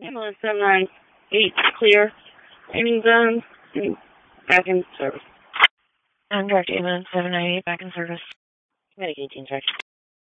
Ambulance 798 clear. Aiming zone and back in service. I'm Direct Ambulance 798 back in service. Medicaid team, sorry.